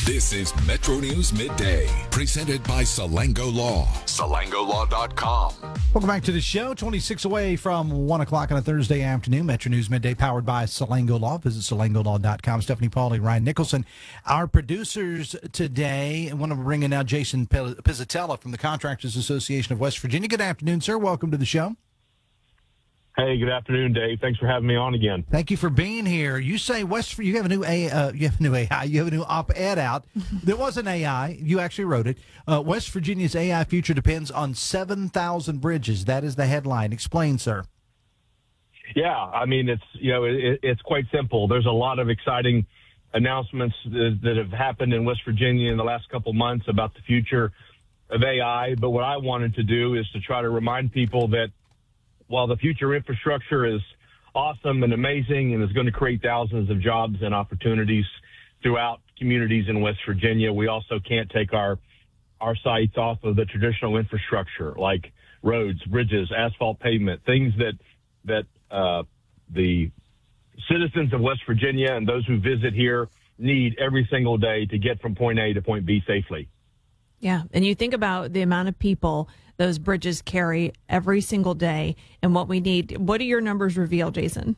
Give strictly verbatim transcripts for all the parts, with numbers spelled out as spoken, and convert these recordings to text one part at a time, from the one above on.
This is Metro News Midday, presented by Salango Law. Salango Law dot com. Welcome back to the show. twenty-six away from one o'clock on a Thursday afternoon. Metro News Midday, powered by Salango Law. Visit Salango Law dot com. Stephanie Pauly, Ryan Nicholson. Our producers today, I want to bring in now Jason Pizzatella from the Contractors Association of West Virginia. Good afternoon, sir. Welcome to the show. Hey, good afternoon, Dave. Thanks for having me on again. Thank you for being here. You say West, you have a new a, uh, you have a new A I, you have a new op-ed out. There was an A I. You actually wrote it. Uh, West Virginia's A I future depends on seven thousand bridges. That is the headline. Explain, sir. Yeah, I mean, it's you know, it, it's quite simple. There's a lot of exciting announcements that, that have happened in West Virginia in the last couple months about the future of A I. But what I wanted to do is to try to remind people that while the future infrastructure is awesome and amazing and is going to create thousands of jobs and opportunities throughout communities in West Virginia, we also can't take our our sights off of the traditional infrastructure like roads, bridges, asphalt pavement, things that that uh, the citizens of West Virginia and those who visit here need every single day to get from point A to point B safely. Yeah, and you think about the amount of people those bridges carry every single day and what we need. What do your numbers reveal, Jason?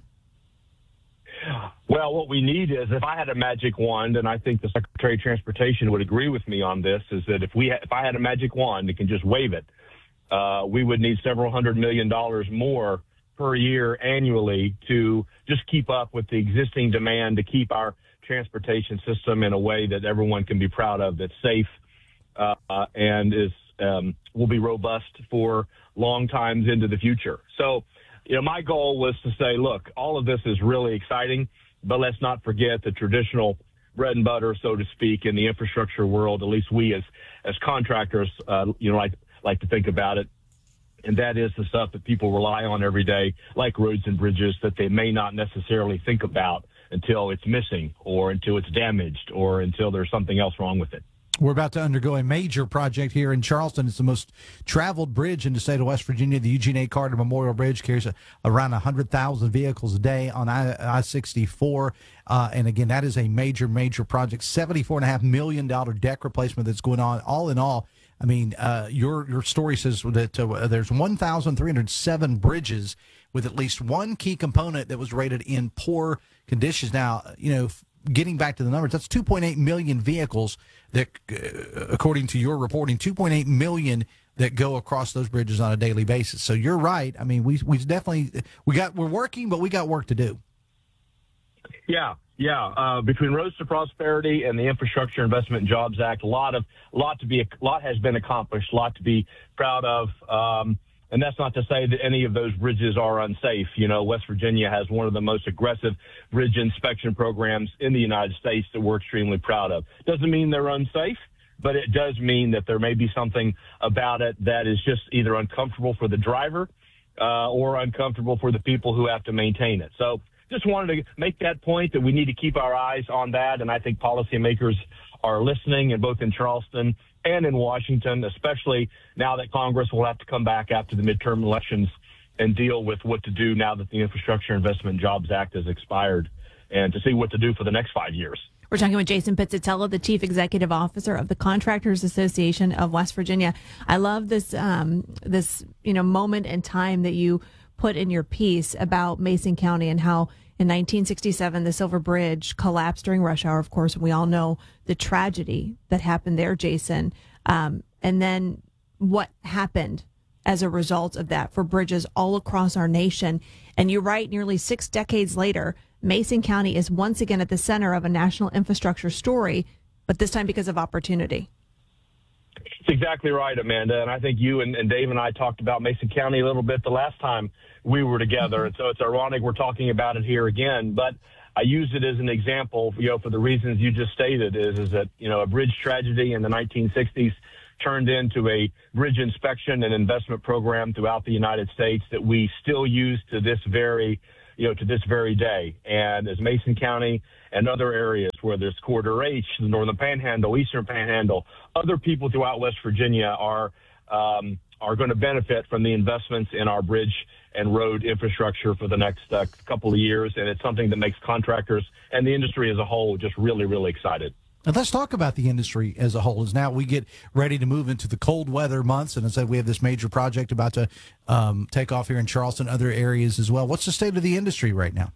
Well, what we need is, if I had a magic wand, and I think the Secretary of Transportation would agree with me on this, is that if we ha- if I had a magic wand and can just wave it, uh, we would need several hundred million dollars more per year annually to just keep up with the existing demand to keep our transportation system in a way that everyone can be proud of, that's safe uh, and is Um, will be robust for long times into the future. So, you know, my goal was to say, look, all of this is really exciting, but let's not forget the traditional bread and butter, so to speak, in the infrastructure world. At least we as as contractors, uh, you know, like like to think about it. And that is the stuff that people rely on every day, like roads and bridges, that they may not necessarily think about until it's missing or until it's damaged or until there's something else wrong with it. We're about to undergo a major project here in Charleston. It's the most traveled bridge in the state of West Virginia. The Eugene A. Carter Memorial Bridge carries a, around one hundred thousand vehicles a day on I sixty-four. Uh, and again, that is a major, major project. seventy-four point five million dollars deck replacement that's going on. All in all, I mean, uh, your your story says that uh, there's one thousand three hundred seven bridges with at least one key component that was rated in poor conditions. Now, you know, getting back to the numbers, that's two point eight million vehicles that, uh, according to your reporting, two point eight million that go across those bridges on a daily basis. So you're right. I mean, we we definitely we got we're working, but we got work to do. Yeah, yeah. Uh, between Roads to Prosperity and the Infrastructure Investment and Jobs Act, a lot of lot to be a lot has been accomplished, a lot to be proud of. Um, And that's not to say that any of those bridges are unsafe. You know, West Virginia has one of the most aggressive bridge inspection programs in the United States that we're extremely proud of. Doesn't mean they're unsafe, but it does mean that there may be something about it that is just either uncomfortable for the driver uh, or uncomfortable for the people who have to maintain it. So just wanted to make that point that we need to keep our eyes on that, and I think policymakers are listening, and both in Charleston and in Washington, especially now that Congress will have to come back after the midterm elections and deal with what to do now that the Infrastructure Investment and Jobs Act has expired, and to see what to do for the next five years. We're talking with Jason Pizzatella, the Chief Executive Officer of the Contractors Association of West Virginia. I love this, um, this you know, moment in time that you put in your piece about Mason County and how in nineteen sixty-seven, the Silver Bridge collapsed during rush hour. Of course, we all know the tragedy that happened there, Jason. Um, and then what happened as a result of that for bridges all across our nation. And you're right, nearly six decades later, Mason County is once again at the center of a national infrastructure story, but this time because of opportunity. That's exactly right, Amanda. And I think you and, and Dave and I talked about Mason County a little bit the last time we were together. Mm-hmm. And so it's ironic we're talking about it here again. But I use it as an example, you know, for the reasons you just stated, is, is that, you know, a bridge tragedy in the nineteen sixties turned into a bridge inspection and investment program throughout the United States that we still use to this very, you know, to this very day. And as Mason County and other areas, whether it's Corridor H, the Northern Panhandle, Eastern Panhandle, other people throughout West Virginia are um, are going to benefit from the investments in our bridge and road infrastructure for the next uh, couple of years. And it's something that makes contractors and the industry as a whole just really, really excited. And let's talk about the industry as a whole. As now we get ready to move into the cold weather months, and as I said, we have this major project about to um, take off here in Charleston, other areas as well. What's the state of the industry right now?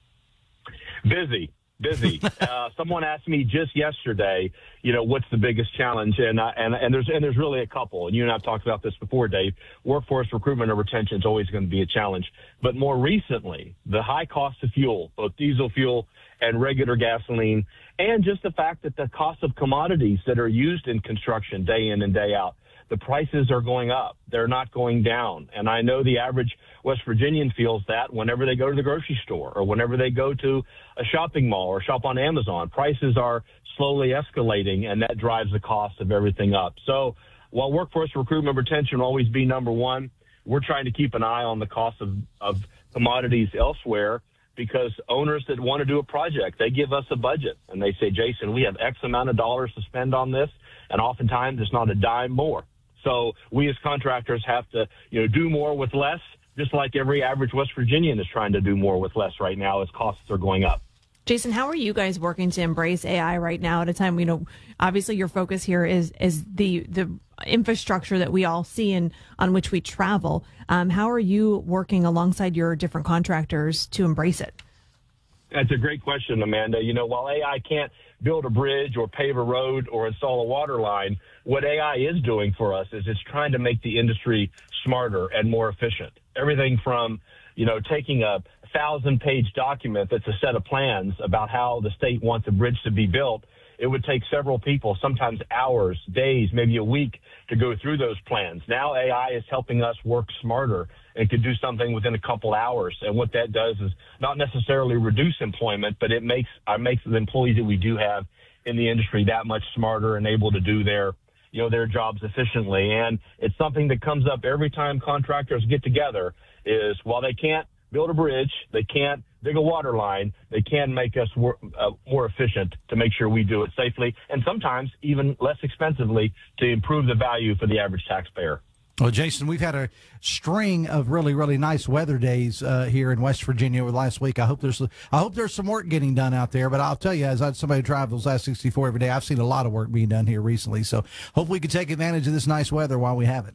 Busy, busy. uh, someone asked me just yesterday, you know, what's the biggest challenge? And uh, and and there's and there's really a couple. And you and I've talked about this before, Dave. Workforce recruitment and retention is always going to be a challenge. But more recently, the high cost of fuel, both diesel fuel and regular gasoline, and just the fact that the cost of commodities that are used in construction day in and day out, the prices are going up. They're not going down. And I know the average West Virginian feels that whenever they go to the grocery store or whenever they go to a shopping mall or shop on Amazon, prices are slowly escalating, and that drives the cost of everything up. So while workforce recruitment and retention will always be number one, we're trying to keep an eye on the cost of, of commodities elsewhere, because owners that want to do a project, they give us a budget and they say, Jason, we have X amount of dollars to spend on this. And oftentimes it's not a dime more. So we as contractors have to, you know, do more with less, just like every average West Virginian is trying to do more with less right now as costs are going up. Jason, how are you guys working to embrace A I right now at a time, you know, obviously your focus here is is the the infrastructure that we all see and on which we travel. Um, how are you working alongside your different contractors to embrace it? That's a great question, Amanda. You know, while A I can't build a bridge or pave a road or install a water line, what A I is doing for us is it's trying to make the industry smarter and more efficient. Everything from, you know, taking a thousand-page document that's a set of plans about how the state wants a bridge to be built. It would take several people, sometimes hours, days, maybe a week to go through those plans. Now A I is helping us work smarter and can do something within a couple hours. And what that does is not necessarily reduce employment, but it makes uh, makes the employees that we do have in the industry that much smarter and able to do their, you know, their jobs efficiently. And it's something that comes up every time contractors get together is while they can't build a bridge, they can't dig a water line, they can make us wor- uh, more efficient to make sure we do it safely and sometimes even less expensively to improve the value for the average taxpayer. Well, Jason, we've had a string of really, really nice weather days uh, here in West Virginia over the last week. I hope there's I hope there's some work getting done out there. But I'll tell you, as I, somebody who travels I sixty-four every day, I've seen a lot of work being done here recently. So hopefully we can take advantage of this nice weather while we have it.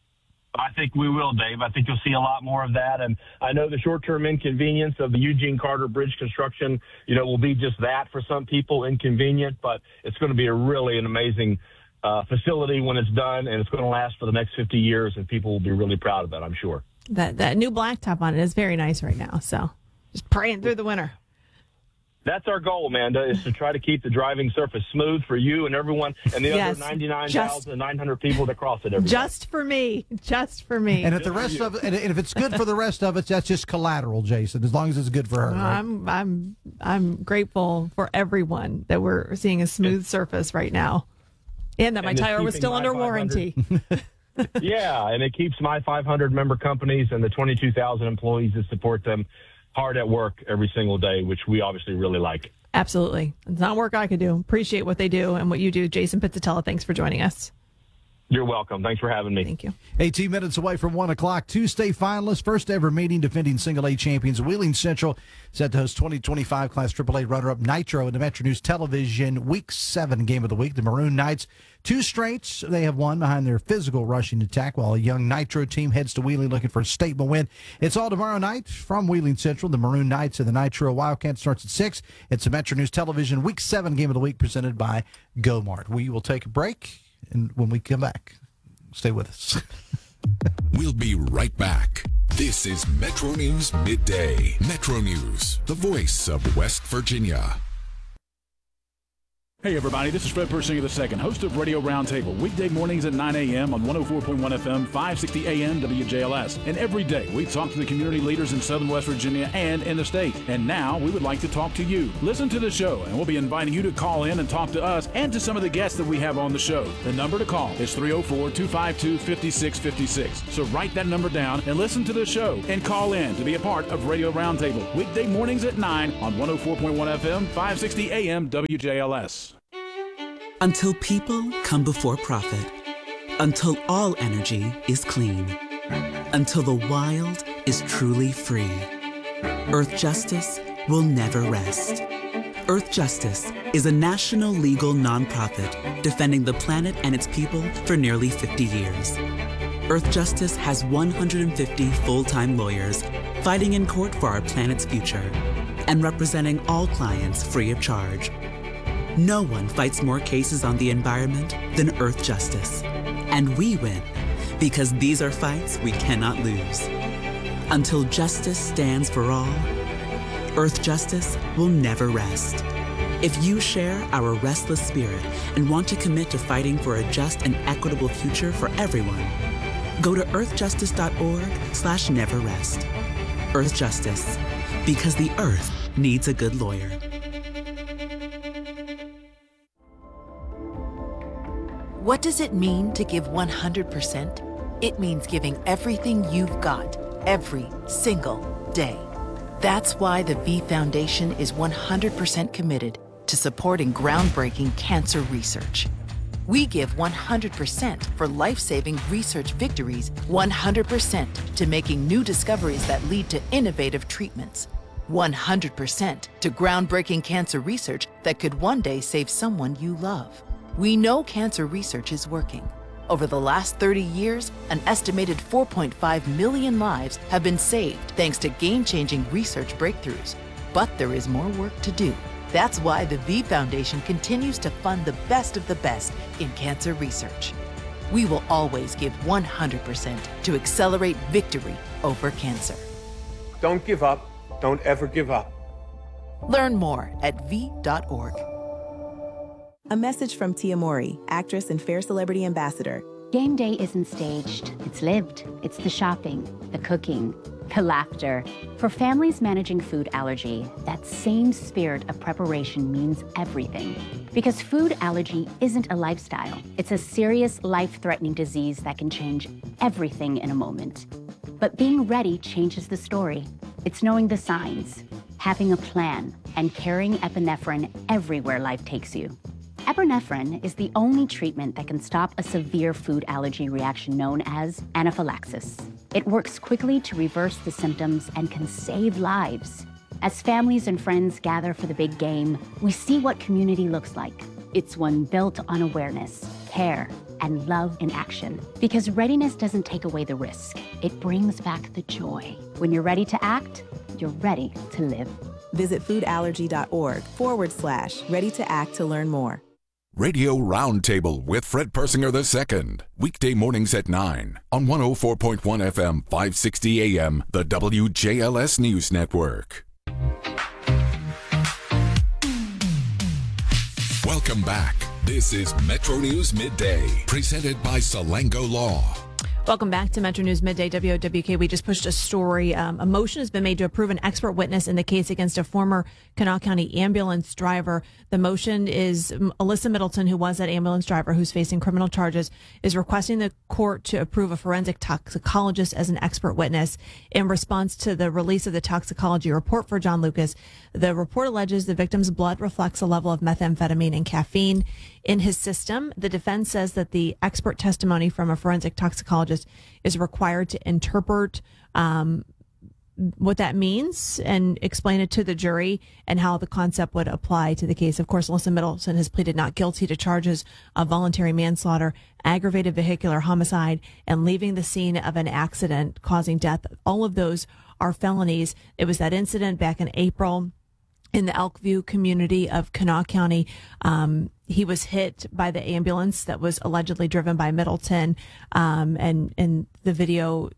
I think we will, Dave. I think you'll see a lot more of that. And I know the short-term inconvenience of the Eugene Carter Bridge construction, you know, will be just that for some people, inconvenient, but it's going to be a really an amazing uh, facility when it's done, and it's going to last for the next fifty years, and people will be really proud of that, I'm sure. That that new blacktop on it is very nice right now, so just praying through the winter. That's our goal, Amanda, is to try to keep the driving surface smooth for you and everyone and the yes, other ninety-nine thousand nine hundred people that cross it every day. Just for me. Just for me. And if the rest of it, and if it's good for the rest of it, that's just collateral, Jason, as long as it's good for her. Well, right? I'm I'm I'm grateful for everyone that we're seeing a smooth surface right now. And that my and tire was still under warranty. Yeah, and it keeps my five hundred member companies and the twenty-two thousand employees that support them hard at work every single day, which we obviously really like. Absolutely. It's not work I could do. Appreciate what they do and what you do. Jason Pizzatella, thanks for joining us. You're welcome. Thanks for having me. Thank you. eighteen minutes away from one o'clock. Tuesday finalists, first ever meeting, defending single A champions. Wheeling Central set to host twenty twenty-five Class triple A runner-up Nitro in the Metro News Television Week seven game of the week. The Maroon Knights, two straights they have won behind their physical rushing attack, while a young Nitro team heads to Wheeling looking for a statement win. It's all tomorrow night from Wheeling Central. The Maroon Knights and the Nitro Wildcats starts at six. It's the Metro News Television Week seven game of the week presented by GoMart. We will take a break. And when we come back, stay with us. We'll be right back. This is Metro News Midday. Metro News, the voice of West Virginia. Hey everybody, this is Fred Persinger the second, host of Radio Roundtable, weekday mornings at nine a.m. on one oh four point one F M, five sixty A M W J L S. And every day we talk to the community leaders in Southern West Virginia and in the state. And now we would like to talk to you. Listen to the show, and we'll be inviting you to call in and talk to us and to some of the guests that we have on the show. The number to call is three oh four, two five two, five six five six. So write that number down and listen to the show and call in to be a part of Radio Roundtable, weekday mornings at nine on one oh four point one F M, five sixty A M W J L S. Until people come before profit. Until all energy is clean. Until the wild is truly free. Earth justice will never rest. Earth Justice, is a national legal nonprofit defending the planet and its people for nearly fifty years. Earth Justice has one hundred fifty full-time lawyers fighting in court for our planet's future and representing all clients free of charge. No one fights more cases on the environment than Earth Justice. And we win because these are fights we cannot lose. Until justice stands for all, Earth Justice will never rest. If you share our restless spirit and want to commit to fighting for a just and equitable future for everyone, go to earthjustice.org slash never rest. Earth Justice, because the Earth needs a good lawyer. What does it mean to give one hundred percent? It means giving everything you've got, every single day. That's why the V Foundation is one hundred percent committed to supporting groundbreaking cancer research. We give one hundred percent for life-saving research victories, one hundred percent to making new discoveries that lead to innovative treatments, one hundred percent to groundbreaking cancer research that could one day save someone you love. We know cancer research is working. Over the last thirty years, an estimated four point five million lives have been saved thanks to game-changing research breakthroughs. But there is more work to do. That's why the V Foundation continues to fund the best of the best in cancer research. We will always give one hundred percent to accelerate victory over cancer. Don't give up. Don't ever give up. Learn more at v dot org. A message from Tia Mori, actress and Fair Celebrity Ambassador. Game day isn't staged. It's lived. It's the shopping, the cooking, the laughter. For families managing food allergy, that same spirit of preparation means everything. Because food allergy isn't a lifestyle. It's a serious, life-threatening disease that can change everything in a moment. But being ready changes the story. It's knowing the signs, having a plan, and carrying epinephrine everywhere life takes you. Epinephrine is the only treatment that can stop a severe food allergy reaction known as anaphylaxis. It works quickly to reverse the symptoms and can save lives. As families and friends gather for the big game, we see what community looks like. It's one built on awareness, care, and love in action. Because readiness doesn't take away the risk. It brings back the joy. When you're ready to act, you're ready to live. Visit foodallergy.org forward slash ready to act to learn more. Radio Roundtable with Fred Persinger the Second. Weekday mornings at nine on one oh four point one F M, five sixty A M, the W J L S News Network. Welcome back. This is Metro News Midday, presented by Salango Law. Welcome back to Metro News Midday, W O W K. We just pushed a story. Um, a motion has been made to approve an expert witness in the case against a former Kanawha County ambulance driver. The motion is Alyssa Middleton, who was that ambulance driver who's facing criminal charges, is requesting the court to approve a forensic toxicologist as an expert witness in response to the release of the toxicology report for John Lucas. The report alleges the victim's blood reflects a level of methamphetamine and caffeine in his system. The defense says that the expert testimony from a forensic toxicologist is required to interpret um, what that means and explain it to the jury and how the concept would apply to the case. Of course, Alyssa Middleton has pleaded not guilty to charges of voluntary manslaughter, aggravated vehicular homicide, and leaving the scene of an accident causing death. All of those are felonies. It was that incident back in April in the Elkview community of Kanawha County. Um, he was hit by the ambulance that was allegedly driven by Middleton. Um, and, and the video,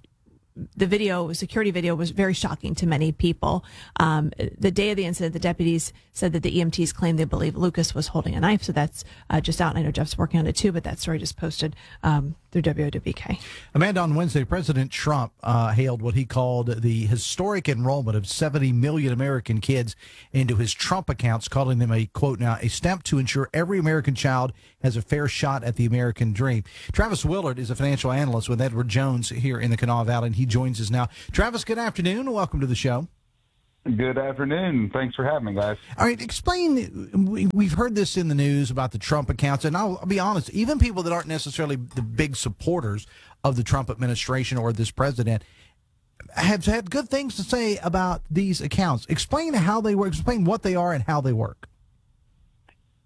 the video, security video was very shocking to many people. Um, the day of the incident, the deputies said that the E M Ts claimed they believe Lucas was holding a knife. So that's uh, just out. And I know Jeff's working on it too, but that story just posted um, through W O W K. Amanda, on Wednesday, President Trump uh, hailed what he called the historic enrollment of seventy million American kids into his Trump accounts, calling them a, quote now, a step to ensure every American child has a fair shot at the American dream. Travis Willard is a financial analyst with Edward Jones here in the Kanawha Valley, and he joins us now. Travis, good afternoon. Welcome to the show. Good afternoon. Thanks for having me, guys. All right, explain. We've heard this in the news about the Trump accounts, and I'll, I'll be honest, even people that aren't necessarily the big supporters of the Trump administration or this president have had good things to say about these accounts. Explain how they work. Explain what they are and how they work.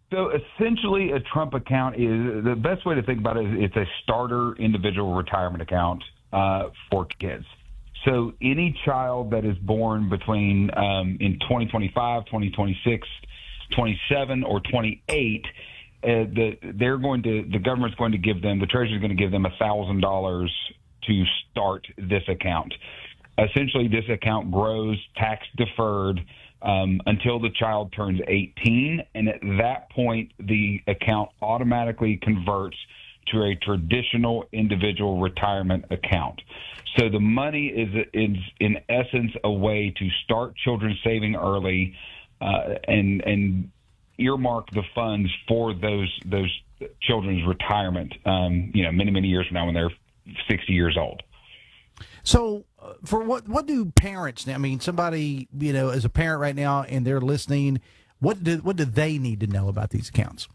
So essentially, a Trump account is the best way to think about it. Is it's a starter individual retirement account uh, for kids. So any child that is born between um, in twenty twenty-five, twenty twenty-six, twenty-seven, or twenty-eight, uh, the they're going to the government's going to give them the Treasury is going to give them a thousand dollars to start this account. Essentially, this account grows tax deferred um, until the child turns eighteen, and at that point, the account automatically converts to a traditional individual retirement account. So the money is, is in essence, a way to start children saving early uh, and and earmark the funds for those those children's retirement. Um, you know, many many years from now when they're sixty years old. So, uh, for what what do parents? I mean, somebody you know as a parent right now and they're listening. What do what do they need to know about these accounts?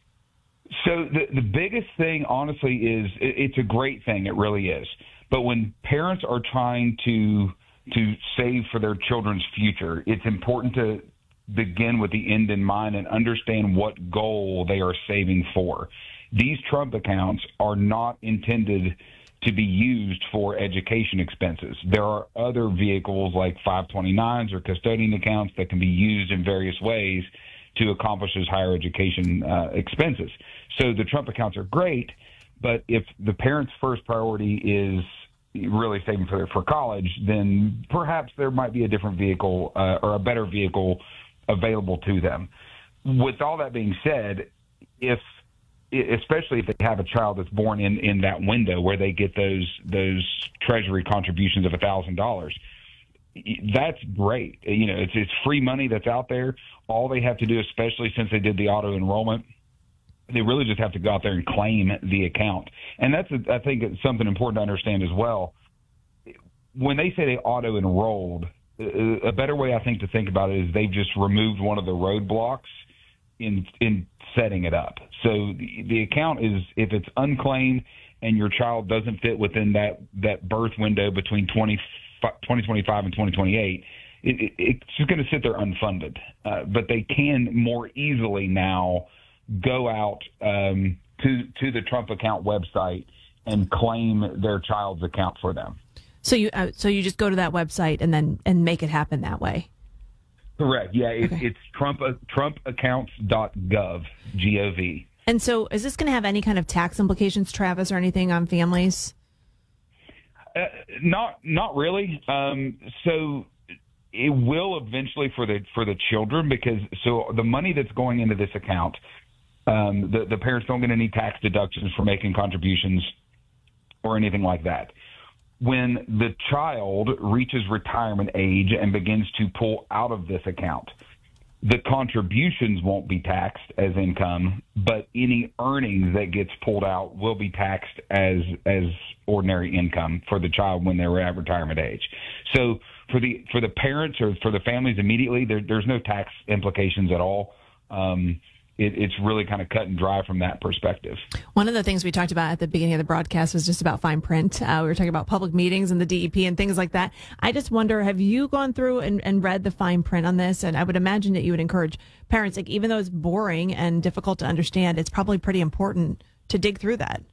So the the biggest thing, honestly, is it, it's a great thing. It really is. But when parents are trying to to save for their children's future, it's important to begin with the end in mind and understand what goal they are saving for. These Trump accounts are not intended to be used for education expenses. There are other vehicles like five twenty-nines or custodian accounts that can be used in various ways to accomplish those higher education uh, expenses. So the Trump accounts are great, but if the parent's first priority is really saving for for college, then perhaps there might be a different vehicle uh, or a better vehicle available to them. With all that being said, if especially if they have a child that's born in, in that window where they get those those Treasury contributions of a thousand dollars, that's great. You know, it's it's free money that's out there. All they have to do, especially since they did the auto enrollment, they really just have to go out there and claim the account. And that's, I think, it's something important to understand as well. When they say they auto enrolled, a better way I think to think about it is they've just removed one of the roadblocks in in setting it up. So the, the account is, if it's unclaimed and your child doesn't fit within that, that birth window between twenty twenty-five and twenty twenty-eight, it, it, it's just going to sit there unfunded. Uh, but they can more easily now go out um, to to the Trump account website and claim their child's account for them. So you uh, so you just go to that website and then and make it happen that way. Correct. Yeah, it, okay. it's Trump uh, Trump accounts dot gov, G O V. And so, is this going to have any kind of tax implications, Travis, or anything on families? Uh, not not really. Um, so it will eventually for the for the children, because so the money that's going into this account, um, the the parents don't get any tax deductions for making contributions or anything like that. When the child reaches retirement age and begins to pull out of this account, the contributions won't be taxed as income, but any earnings that gets pulled out will be taxed as as ordinary income for the child when they're at retirement age. So for the for the parents or for the families immediately, there, there's no tax implications at all. Um, it, it's really kind of cut and dry from that perspective. One of the things we talked about at the beginning of the broadcast was just about fine print. Uh, we were talking about public meetings and the D E P and things like that. I just wonder, have you gone through and, and read the fine print on this? And I would imagine that you would encourage parents, like, even though it's boring and difficult to understand, it's probably pretty important to dig through that.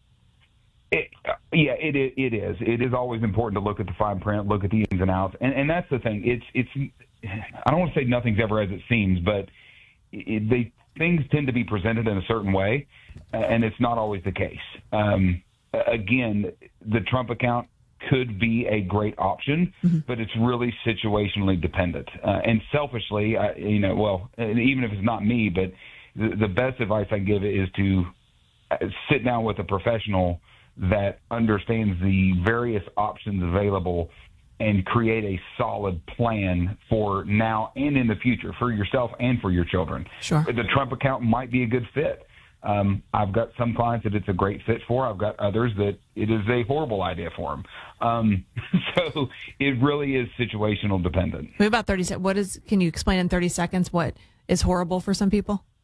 It, yeah, it, it is. It is always important to look at the fine print, look at the ins and outs. And, and that's the thing. It's, it's, I don't want to say nothing's ever as it seems, but it, they, things tend to be presented in a certain way, and it's not always the case. Um, again, the Trump account could be a great option, mm-hmm. but it's really situationally dependent. Uh, and selfishly, I, you know, well, even if it's not me, but the, the best advice I give is to sit down with a professional that understands the various options available and create a solid plan for now and in the future for yourself and for your children. Sure. The Trump account might be a good fit. Um, I've got some clients that it's a great fit for. I've got others that it is a horrible idea for them. Um, so it really is situational dependent. We have about thirty seconds. What is? Can you explain in thirty seconds what is horrible for some people?